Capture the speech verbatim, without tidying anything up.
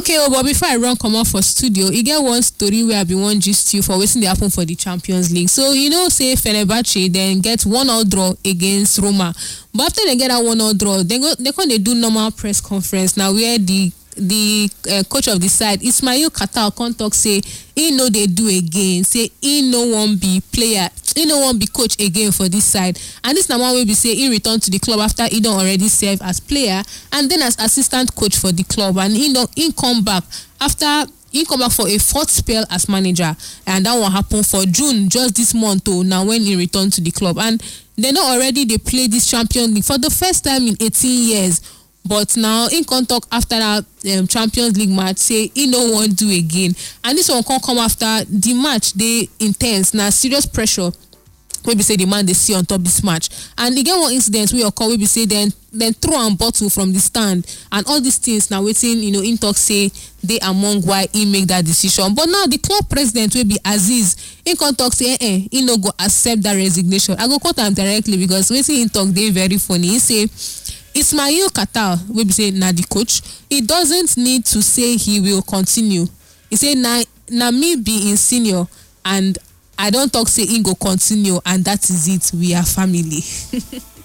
Okay, oh, but before I run come out for studio, you get one story where I be one gist you for waiting they happen for the Champions League. So you know, say Fenerbahce then get one all draw against Roma, but after they get that one all draw, they go they can they do normal press conference now where the the uh, coach of the side Ismail Kartal come talk say he no they do again, say he no one be player, he no one be coach again for this side, and this na one wey be say he return to the club after he don already serve as player and then as assistant coach for the club, and he don he come back after he come back for a fourth spell as manager, and that one happen for June just this month oh now when he return to the club, and they know already they play this Champions League for the first time in eighteen years. But now in can talk after that um, Champions League match say he no want do again, and this one can come after the match they intense now serious pressure wey be say the man they see on top this match, and they get one incident wey occur wey be say then then throw am bottle from the stand, and all these things now waiting you know in talk say they among why he make that decision. But now the club president will be Aziz in can talk say eh eh he no go accept that resignation. I go quote him directly because waiting in talk they very funny. He say Ismail Kartal will be say na the coach, he doesn't need to say he will continue. He say na na me be in senior and I don't talk say he go continue, and that is it, we are family.